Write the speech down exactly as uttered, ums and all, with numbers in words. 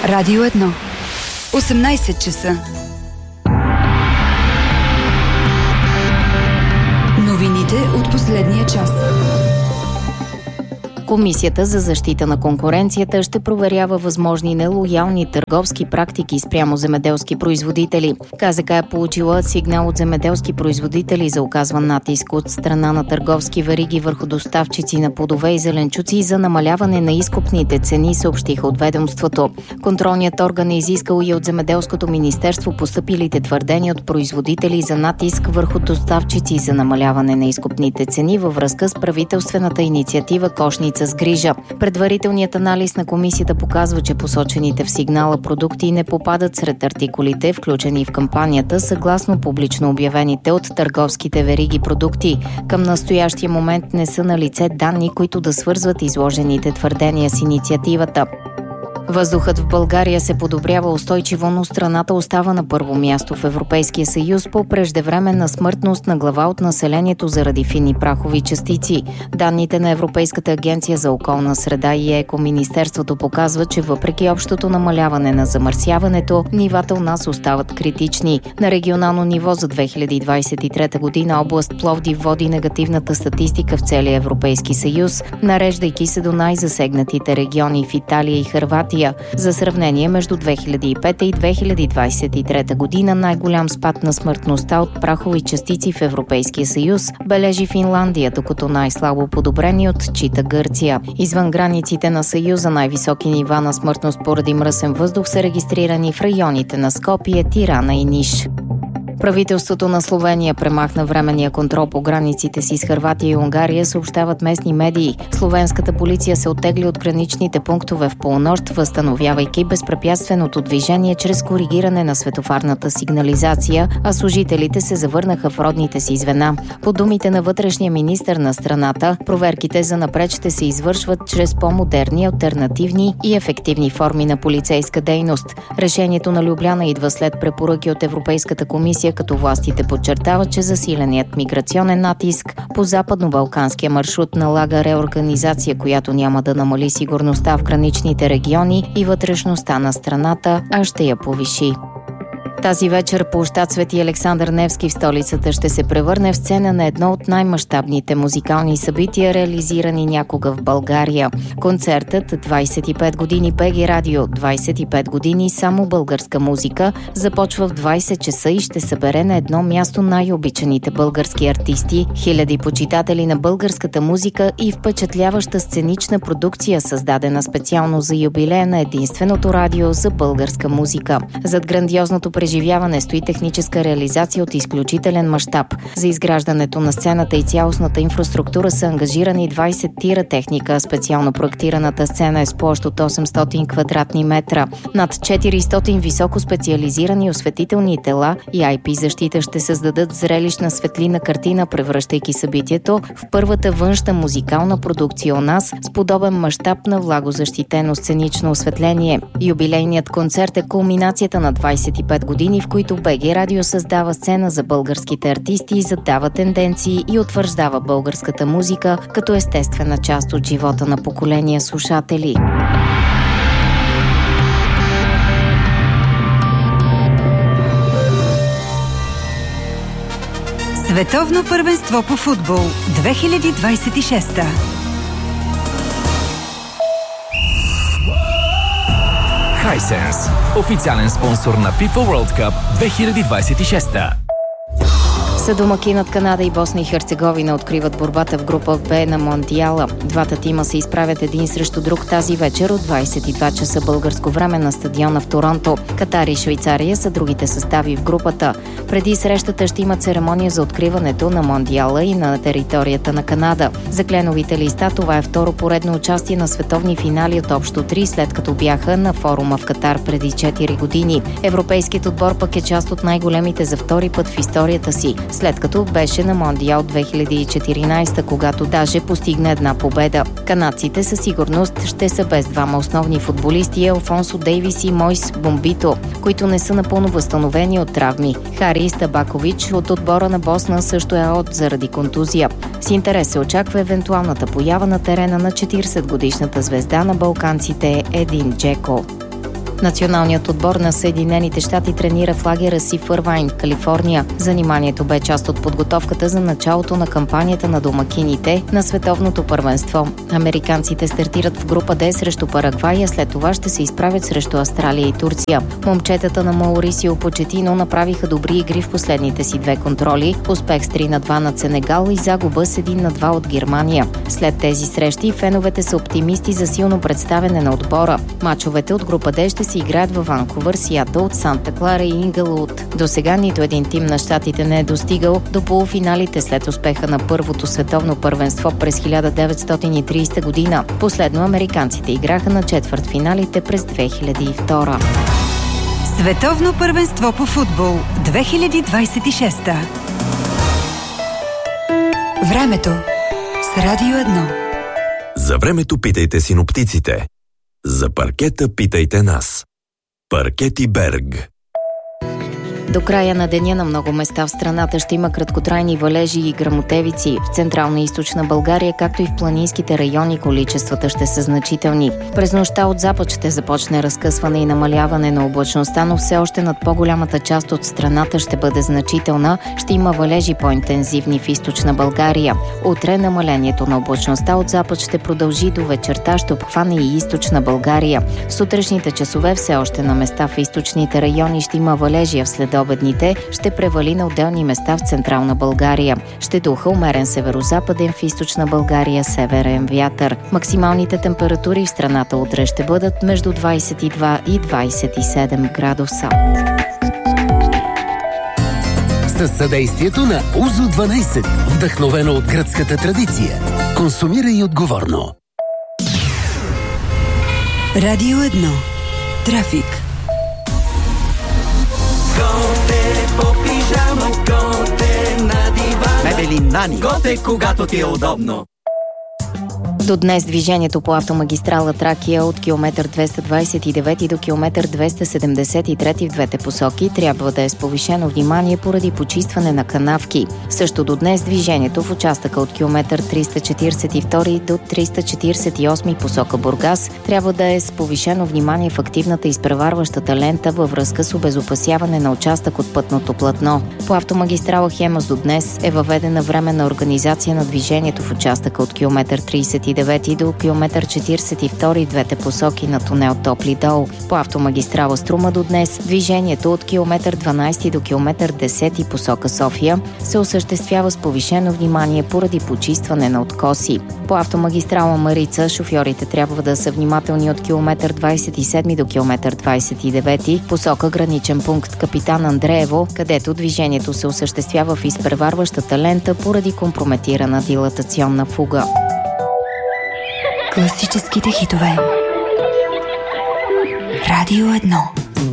Радио едно. осемнайсет часа. Новините от последния час. Комисията за защита на конкуренцията ще проверява възможни нелоялни търговски практики спрямо земеделски производители. КЗК е получила сигнал от земеделски производители за оказван натиск от страна на търговски вериги върху доставчици на плодове и зеленчуци за намаляване на изкупните цени, съобщиха от ведомството. Контролният орган е изискал и от Земеделското министерство постъпилите твърдения от производители за натиск върху доставчици за намаляване на изкупните цени във връзка с правителствената инициатива Кошница с грижа. Предварителният анализ на комисията показва, че посочените в сигнала продукти не попадат сред артикулите, включени в кампанията, съгласно публично обявените от търговските вериги продукти. Към настоящия момент не са налице данни, които да свързват изложените твърдения с инициативата. Въздухът в България се подобрява устойчиво, но страната остава на първо място в Европейския съюз по преждевременна смъртност на глава от населението заради фини прахови частици. Данните на Европейската агенция за околна среда и Екоминистерството показват, че въпреки общото намаляване на замърсяването, нивата у нас остават критични. На регионално ниво за две хиляди двадесет и трета година област Пловдив води негативната статистика в целия Европейски съюз, нареждайки се до най-засегнатите региони в Италия и Хърватия. За сравнение, между две хиляди и пета и две хиляди двадесет и трета година най-голям спад на смъртността от прахови частици в Европейския съюз бележи Финландия, докато най-слабо подобрени отчита Гърция. Извън границите на съюза най-високи нива на смъртност поради мръсен въздух са регистрирани в районите на Скопие, Тирана и Ниш. Правителството на Словения премахна временния контрол по границите си с Хърватия и Унгария, съобщават местни медии. Словенската полиция се оттегли от граничните пунктове в полунощ, възстановявайки безпрепятственото движение чрез коригиране на светофарната сигнализация, а служителите се завърнаха в родните си звена. По думите на вътрешния министър на страната, проверките занапред ще се извършват чрез по-модерни, алтернативни и ефективни форми на полицейска дейност. Решението на Любляна идва след препоръки от Европейската комисия, като властите подчертават, че засиленият миграционен натиск по западно-балканския маршрут налага реорганизация, която няма да намали сигурността в граничните региони и вътрешността на страната, а ще я повиши. Тази вечер площад Свети Александър Невски в столицата ще се превърне в сцена на едно от най-мащабните музикални събития, реализирани някога в България. Концертът двадесет и пет години БГ Радио, двадесет и пет години само българска музика започва в двадесет часа и ще събере на едно място най-обичаните български артисти, хиляди почитатели на българската музика и впечатляваща сценична продукция, създадена специално за юбилея на единственото радио за българска музика. Зад грандиозното преживяване стои техническа реализация от изключителен мащаб. За изграждането на сцената и цялостната инфраструктура са ангажирани двадесет тира техника. Специално проектираната сцена е с площ от осемстотин квадратни метра. Над четиристотин високо специализирани осветителни тела и ай пи защита ще създадат зрелищна светлина картина, превръщайки събитието в първата външна музикална продукция у нас с подобен мащаб на влагозащитено сценично осветление. Юбилейният концерт е кулминацията на двадесет и пет години, в които БГ Радио създава сцена за българските артисти, задава тенденции и утвърждава българската музика като естествена част от живота на поколения слушатели. Световно първенство по футбол две хиляди двадесет и шеста. Hisense, официален спонсор на FIFA World Cup две хиляди двадесет и шеста. Съдомакинът Канада и Босна и Херцеговина откриват борбата в група Б на Мондиала. Двата тима се изправят един срещу друг тази вечер от двадесет и два часа българско време на стадиона в Торонто. Катар и Швейцария са другите състави в групата. Преди срещата ще има церемония за откриването на Мондиала и на територията на Канада. За кленовите листа това е второ поредно участие на световни финали от общо три, след като бяха на форума в Катар преди четири години. Европейският отбор пък е част от най-големите за втори път в историята си, след като беше на Мондиал две хиляди и четиринадесета, когато даже постигна една победа. Канадците със сигурност ще са без двама основни футболисти, Алфонсо Дейвис и Мойс Бомбито, които не са напълно възстановени от травми. Харис Табакович от отбора на Босна също е аут заради контузия. С интерес се очаква евентуалната поява на терена на четиридесетгодишната звезда на балканците Един Джеко. Националният отбор на Съединените щати тренира в лагера си в Ирвайн, Калифорния. Заниманието бе част от подготовката за началото на кампанията на домакините на световното първенство. Американците стартират в група Д срещу Парагвай, а след това ще се изправят срещу Австралия и Турция. Момчетата на Маурисио Почетино направиха добри игри в последните си две контроли. Успех с три на два над Сенегал и загуба с един на два от Германия. След тези срещи феновете са оптимисти за силно представяне на отбора. Мачовете от група Д ще се играят във Ванкувър, Сиатъл, Санта Клара и Инглвуд. До сега нито един тим на щатите не е достигал до полуфиналите след успеха на първото световно първенство през хиляда деветстотин и тридесета година. Последно американците играха на четвъртфиналите през две хиляди и втора. Световно първенство по футбол две хиляди двадесет и шеста. Времето с Радио едно. За времето питайте синоптиците. За паркета питайте нас. Паркети Берг. До края на деня на много места в страната ще има краткотрайни валежи и гръмотевици. В централна и източна България, както и в планинските райони, количествата ще са значителни. През нощта от запад ще започне разкъсване и намаляване на облачността, но все още над по-голямата част от страната ще бъде значителна. Ще има валежи по-интензивни в източна България. Утре намалението на облачността от запад ще продължи до вечерта, ще обхване и източна България. В сутрешните часове все още на места в източните райони ще има валежи, а в следобедните ще превали на отделни места в централна България. Ще духа умерен северозападен, в източна България северен вятър. Максималните температури в страната утре ще бъдат между двадесет и два и двадесет и седем градуса. Със съдействието на Узо дванадесет, вдъхновено от гръцката традиция. Консумирай отговорно. Радио едно. Трафик. Готе по пижама, готе на дивана. Мебели Нани. Готе, когато ти е удобно. До днес движението по автомагистрала Тракия от километър двеста двадесет и девет до километър двеста седемдесет и три в двете посоки трябва да е с повишено внимание поради почистване на канавки. Също до днес движението в участъка от километър триста четиридесет и два до триста четиридесет и осем посока Бургас трябва да е с повишено внимание в активната изпреварващата лента във връзка с обезопасяване на участък от пътното платно. По автомагистрала Хемус до днес е въведена временна организация на движението в участъка от километър тридесет и девет до километър четиридесет и два и двете посоки на тунел Топли дол. По автомагистрала Струма до днес движението от километър дванадесет до километър десет посока София се осъществява с повишено внимание поради почистване на откоси. По автомагистрала Марица шофьорите трябва да са внимателни от километър двадесет и седем до километър двадесет и девет посока граничен пункт Капитан Андреево, където движението се осъществява в изпреварващата лента поради компрометирана дилатационна фуга. Класическите хитове. Радио едно.